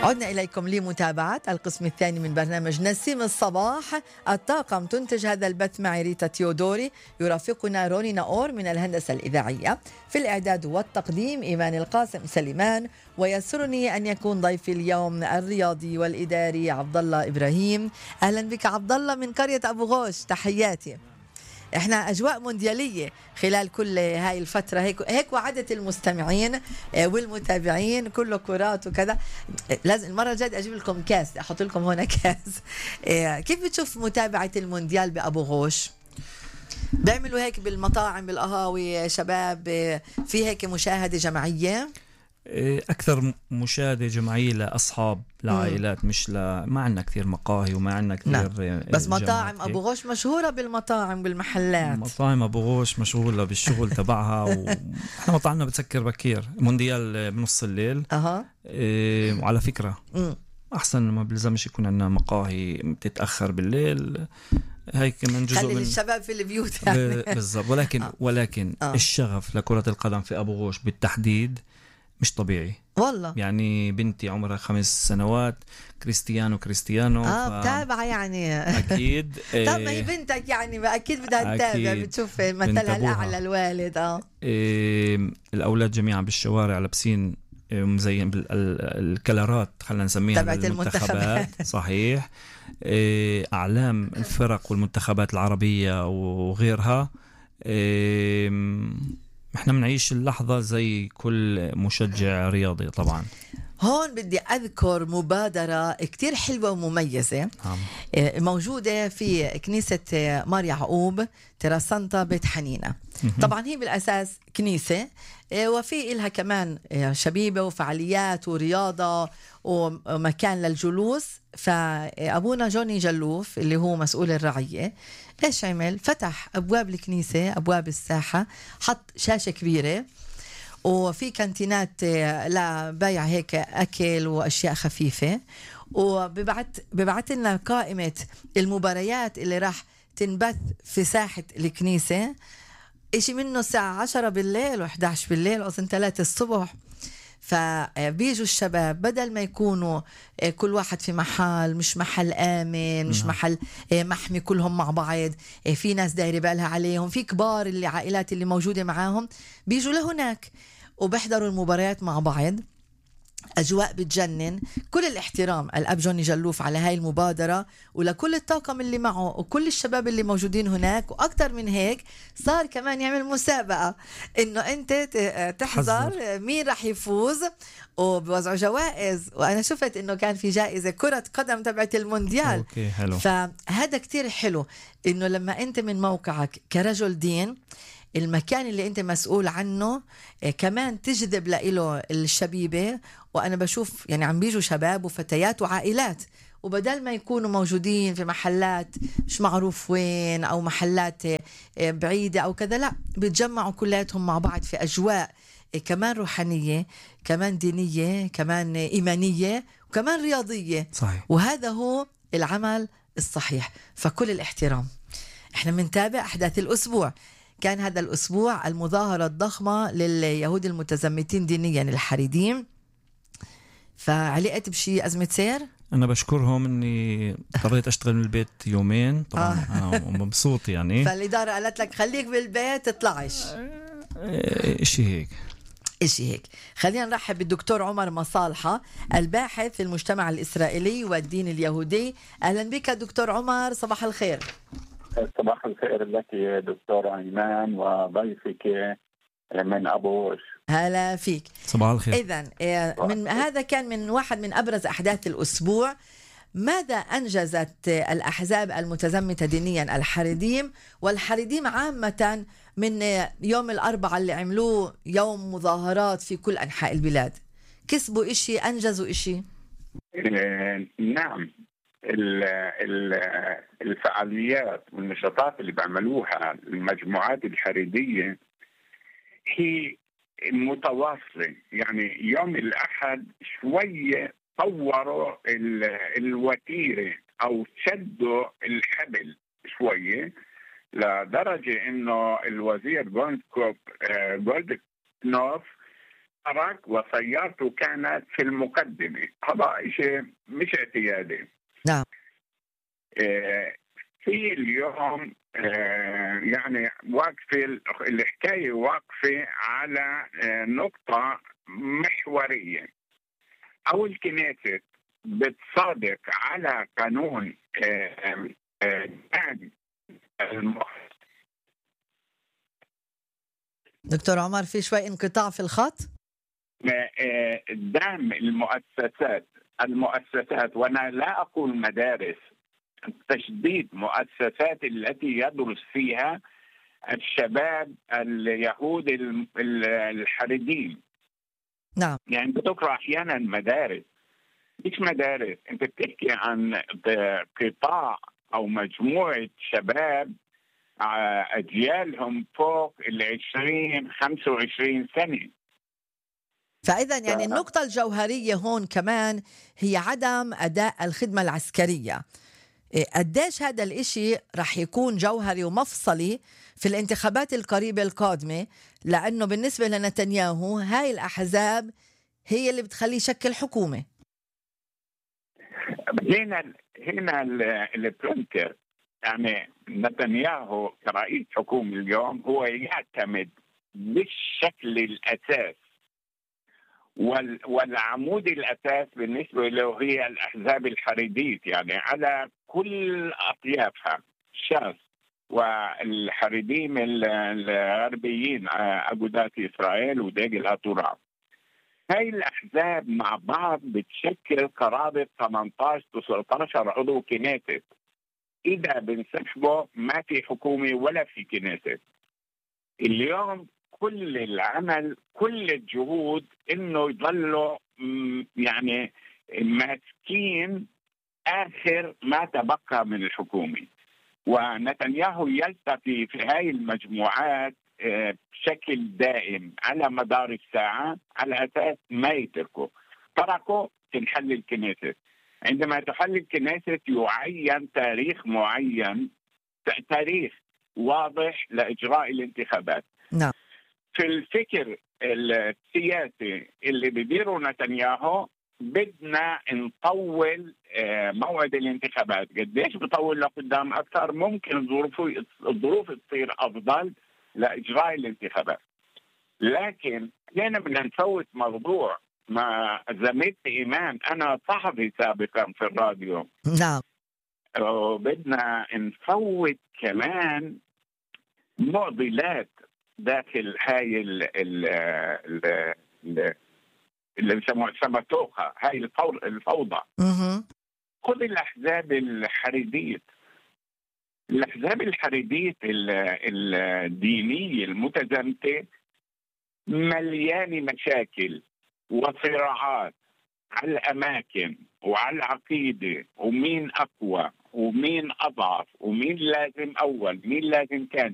عدنا إليكم لمتابعة القسم الثاني من برنامج نسيم الصباح. الطاقم تنتج هذا البث معي ريتا تيودوري، يرافقنا روني ناور من الهندسة الإذاعية، في الإعداد والتقديم إيمان القاسم سليمان، ويسرني أن يكون ضيفي اليوم الرياضي والإداري عبد الله إبراهيم. أهلا بك عبد الله من قرية أبو غوش، تحياتي. احنا اجواء موندياليه خلال كل هاي الفتره، هيك وعدت المستمعين والمتابعين، كله كرات وكذا. لازم المره الجايه اجيب لكم كاس، احط لكم هنا كاس. كيف بتشوف متابعه المونديال بابو غوش؟ بيعملوا هيك بالمطاعم بالقهاوي شباب، في هيك مشاهده جماعيه؟ أكثر مشاهدة جماعية لأصحاب لعائلات، مش ما عندنا كثير مقاهي وما عندنا كثير بس مطاعم أبو غوش مشهورة بالمطاعم بالمحلات. مطاعم أبو غوش مشغولة بالشغل تبعها وإحنا مطاعمنا بتسكر بكير، مونديال بنص الليل. وعلى فكرة أحسن ما بلزمش يكون عندنا مقاهي بتتأخر بالليل، هاي كمان جزء خلي من الشباب في البيوت يعني. بالضبط. ولكن الشغف لكرة القدم في أبو غوش بالتحديد مش طبيعي والله. يعني بنتي عمرها 5 سنوات، كريستيانو بتابعة يعني أكيد. طب ما هي بنتك يعني أكيد بدها تتابع، بتشوف مثلها الأعلى الوالد. الأولاد جميعا بالشوارع لابسين مزين بالكلارات، خلينا نسميها تبعت المنتخبات. صحيح. أعلام الفرق والمنتخبات العربية وغيرها. احنا بنعيش اللحظة زي كل مشجع رياضي. طبعا هون بدي أذكر مبادرة كتير حلوة ومميزة موجودة في كنيسة مار يعقوب تراسانتا بيت حنينة. طبعا هي بالأساس كنيسة، وفي إلها كمان شبيبة وفعاليات ورياضة ومكان للجلوس. فأبونا جوني جلوف اللي هو مسؤول الرعية إيش عمل؟ فتح أبواب الكنيسة، أبواب الساحة، حط شاشة كبيرة وفي كانتينات لبيع هيك أكل وأشياء خفيفة، وببعت لنا قائمة المباريات اللي راح تنبث في ساحة الكنيسة، إشي منه الساعة 10 بالليل و11 بالليل وأصلا 3 الصبح. فبيجوا الشباب بدل ما يكونوا كل واحد في محل، مش محل آمن، مش محل محمي كلهم مع بعض، في ناس دايرة بالها عليهم، في كبار اللي عائلات اللي موجودة معاهم بيجوا لهناك وبيحضروا المباريات مع بعض. أجواء بتجنن. كل الاحترام الأب جوني جلوف على هاي المبادرة ولكل الطاقم اللي معه وكل الشباب اللي موجودين هناك. وأكتر من هيك صار كمان يعمل مسابقة إنه أنت تحضر مين رح يفوز، وبوزعوا جوائز. وأنا شفت إنه كان في جائزة كرة قدم تبعت المونديال. أوكي، حلو. فهذا كتير حلو إنه لما أنت من موقعك كرجل دين، المكان اللي انت مسؤول عنه كمان تجذب له الشبيبة. وانا بشوف يعني عم بيجوا شباب وفتيات وعائلات، وبدل ما يكونوا موجودين في محلات مش معروف وين او محلات بعيدة او كذا، لا بيتجمعوا كلاتهم مع بعض في اجواء كمان روحانية، كمان دينية، كمان ايمانية، وكمان رياضية. صحيح. وهذا هو العمل الصحيح. فكل الاحترام. احنا بنتابع احداث الاسبوع. كان هذا الأسبوع المظاهرة الضخمة لليهود المتزمتين دينيا الحريديم. فعلقت بشي أزمة سير. أنا بشكرهم إني اضطريت أشتغل من البيت يومين. طبعا أنا مبسوط يعني. فالإدارة قالت لك خليك بالبيت تطلعش. إشي هيك. خلينا نرحب بالدكتور عمر مصالحة، الباحث في المجتمع الإسرائيلي والدين اليهودي. أهلا بك دكتور عمر، صباح الخير. صباح الخير لك يا دكتور أيمان وضيفك من أبو غوش. هلا فيك. صباح الخير. إذن من هذا كان من واحد من أبرز أحداث الأسبوع. ماذا أنجزت الأحزاب المتزمتة دينيا الحريديم والحريديم عامة من يوم الأربعاء اللي عملوه يوم مظاهرات في كل أنحاء البلاد؟ كسبوا إشي؟ أنجزوا إشي؟ نعم، الفعاليات والنشاطات اللي بيعملوها المجموعات الحريدية هي متواصلة. يعني يوم الأحد شوية طوروا الوتيرة أو شدوا الحبل شوية، لدرجة إنه الوزير جولدكنوف ترك وسيارته كانت في المقدمة. هذا شيء مش اعتيادي. نعم. في اليوم يعني واقفة الحكاية واقفة على نقطة محورية. أو الكنيسة بتصادق على قانون دكتور عمر في شوي انقطاع في الخط. دعم المؤسسات وأنا لا أقول مدارس، تشديد مؤسسات التي يدرس فيها الشباب اليهود الحريدين. نعم. يعني بتقرأ أحيانا مدارس، مش مدارس، أنت بتحكي عن قطاع أو مجموعة شباب أجيالهم فوق 20-25 سنة. فإذا يعني النقطة الجوهرية هون كمان هي عدم أداء الخدمة العسكرية. قديش هذا الإشي رح يكون جوهري ومفصلي في الانتخابات القريبة القادمة، لأنه بالنسبة لنتنياهو هاي الأحزاب هي اللي بتخليه يشكل حكومة. هنا اللي بتنكر يعني نتنياهو كرئيس حكومة اليوم هو يعتمد بالشكل الأساس والعمود الأساس بالنسبة له هي الأحزاب الحريدية، يعني على كل أطيافها، شاس والحريديم الغربيين أجودات إسرائيل وداجل أطورا. هاي الأحزاب مع بعض بتشكل قرابة 18-19 عضو كنيست. إذا بنسحبه ما في حكومة ولا في كنيست. اليوم كل العمل كل الجهود إنه يضلوا يعني ماسكين آخر ما تبقى من الحكومة، ونتنياهو يلتقي في هاي المجموعات بشكل دائم على مدار الساعة على أساس ما يتركوا. تركوا تنحل الكنيسة. عندما تحل الكنيسة يعين تاريخ معين، تاريخ واضح لإجراء الانتخابات. نعم. في الفكر السياسي اللي بديره نتنياهو بدنا نطول موعد الانتخابات. قديش بطول لقدام أكثر؟ ممكن الظروف تصير أفضل لإجراء الانتخابات. لكن هنا بدنا نفوت موضوع مع زميلتي إيمان، أنا صحفي سابقا في الراديو. نعم. وبدنا نفوت كمان معضلات داخل هاي اللي بيسموها السماتوخة، هاي الفوضى. خذ الأحزاب الحريدية. الأحزاب الحريدية الدينية المتزامتة مليانة مشاكل وصراعات على الأماكن وعلى العقيدة، ومين أقوى ومين أضعف ومين لازم أول مين لازم ثاني.